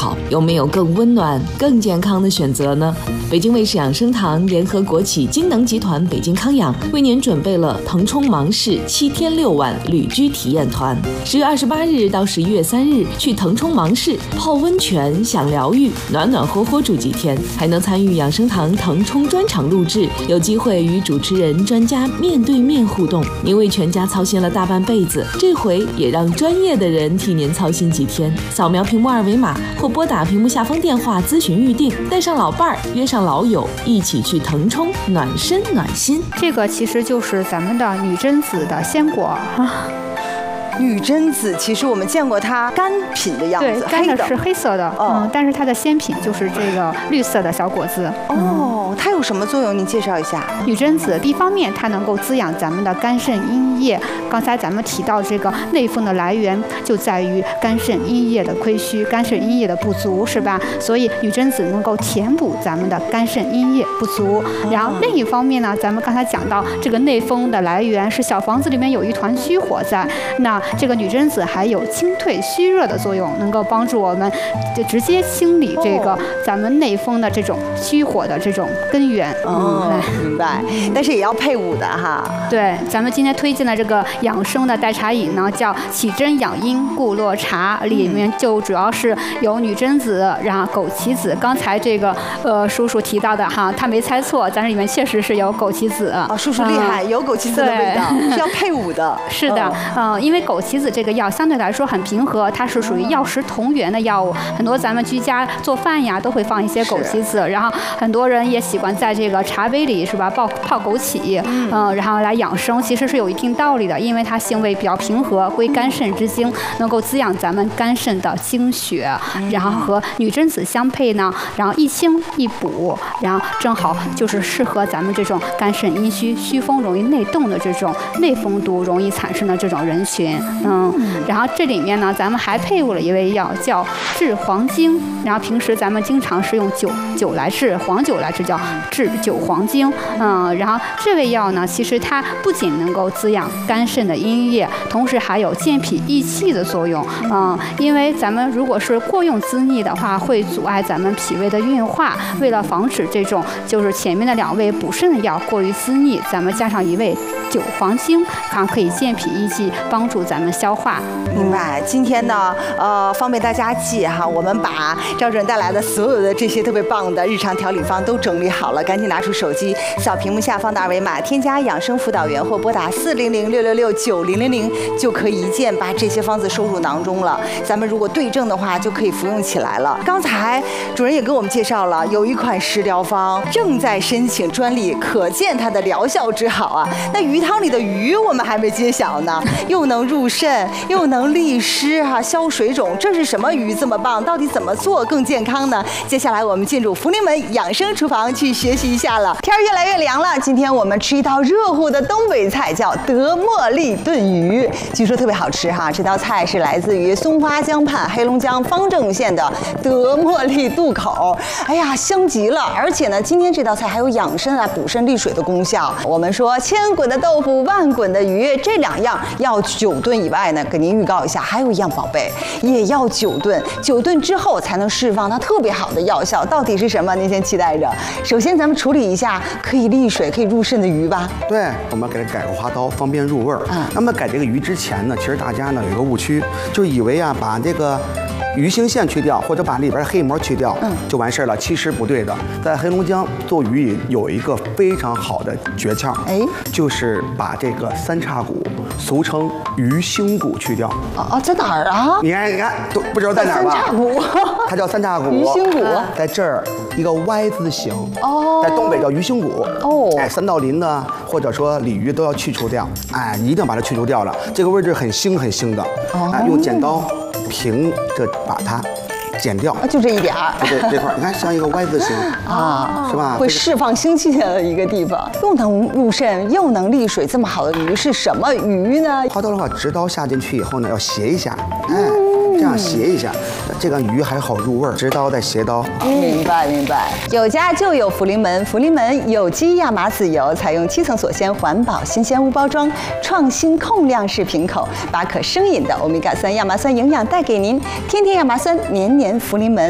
好，有没有更温暖、更健康的选择呢？北京卫视养生堂联合国企金能集团北京康养为您准备了腾冲芒市7天6晚旅居体验团，10月28日到11月3日去腾冲芒市泡温泉、享疗愈，暖暖和和住几天，还能参与养生堂腾冲专场录制，有机会与主持人、专家面对面互动。您为全家操心了大半辈子，这回也让专业的人替您操心几天。扫描屏幕2维码或拨打屏幕下方电话咨询预定，带上老伴儿，约上老友，一起去腾冲暖身暖心。 这个其实就是咱们的女贞子的鲜果啊。 女贞子其实我们见过它干品的样子， 对，干的是黑色的，但是它的鲜品就是这个绿色的小果子。 它有什么作用？您介绍一下。 女贞子一方面它能够滋养咱们的肝肾阴液，刚才咱们提到这个内风的来源就在于肝肾阴液的亏虚、肝肾阴液的不足，是吧？所以女贞子能够填补咱们的肝肾阴液不足。然后另一方面呢，咱们刚才讲到这个内风的来源是小房子里面有一团虚火在，那这个女贞子还有清退虚热的作用，能够帮助我们就直接清理这个咱们内风的这种虚火的这种根源。 明白。但是也要配伍的哈。 对，咱们今天推荐的这个养生的代茶饮呢，叫启真养阴固络茶，里面就主要是有女贞子，然后枸杞子。刚才这个叔叔提到的哈，他没猜错，咱这里面确实是有枸杞子。 叔叔厉害，有枸杞子的味道，是要配伍的。 是的，因为枸杞子这个药相对来说很平和，它是属于药食同源的药物，很多咱们居家做饭呀都会放一些枸杞子，然后很多人也习惯在这个茶杯里是吧泡枸杞，然后来养生，其实是有一定道理的，因为它性味比较平和，归肝肾之经，能够滋养咱们肝肾的精血，然后和女贞子相配呢，然后一清一补，然后正好就是适合咱们这种肝肾阴虚、虚风容易内动的这种内风毒容易产生的这种人群。然后这里面呢，咱们还配伍了一味药叫治黄精，然后平时咱们经常是用酒来治，黄酒来治，叫治酒黄精。然后这味药呢，其实它不仅能够滋养肝肾的阴液，同时还有健脾益气的作用。因为咱们如果是过用滋腻的话，会阻碍咱们脾胃的运化。为了防止这种就是前面的2味补肾的药过于滋腻，咱们加上一味酒黄精，可以健脾益气，帮助咱们消化。 明白。今天呢，方便大家记哈，我们把赵主任带来的所有的这些特别棒的日常调理方都整理好了，赶紧拿出手机，扫屏幕下方的2维码，添加养生辅导员或拨打400-666-9000，就可以一键把这些方子收入囊中了。咱们如果对症的话，就可以服用起来了。刚才主任也给我们介绍了，有一款食疗方正在申请专利，可见它的疗效之好啊。那鱼汤里的鱼我们还没揭晓呢，又能入肾，又能利湿消水肿，这是什么鱼这么棒？到底怎么做更健康呢？接下来我们进入福临门养生厨房去学习一下了。天越来越凉了，今天我们吃一道热乎的东北菜，叫德茉莉炖鱼，据说特别好吃哈。这道菜是来自于松花江畔黑龙江方正县的德茉莉渡口，哎呀，香极了！而且呢，今天这道菜还有养生补肾利水的功效。我们说千滚的豆腐，万滚的鱼，这2样要9炖以外呢，给您预告一下，还有一样宝贝也要9炖，9炖之后才能释放它特别好的药效。到底是什么？您先期待着。首先咱们处理一下可以利水、可以入肾的鱼吧。 对，我们给它改个花刀，方便入味儿。那么改这个鱼之前呢，其实大家呢有一个误区，就以为把这个鱼腥线去掉，或者把里边黑膜去掉，就完事儿了。其实不对的，在黑龙江做鱼有一个非常好的诀窍，就是把这个3叉骨，俗称鱼腥骨去掉。 在哪儿啊？ 你看，都不知道在哪儿吧？3 叉骨， 它叫3叉骨。 鱼腥骨， 在这儿一个 Y 字形。在东北叫鱼腥骨。3道鳞呢，或者说鲤鱼都要去除掉。你一定把它去除掉了，这个位置很腥很腥的。用剪刀平着把它剪掉， 就这一点儿， 这块，你看像一个 Y 字形是吧？ 会释放腥气的一个地方，又能入肾又能利水，这么好的鱼是什么鱼呢？ 花刀的话，直刀下进去以后呢，要斜一下，这样斜一下，这个鱼还好入味儿。直刀再斜刀。 明白。有家就有福临门，福临门有机亚麻籽油，采用7层锁鲜，环保新鲜无包装，创新控量式瓶口，把可生饮的欧米伽3亚麻酸营养带给您。天天亚麻酸，年年福临门。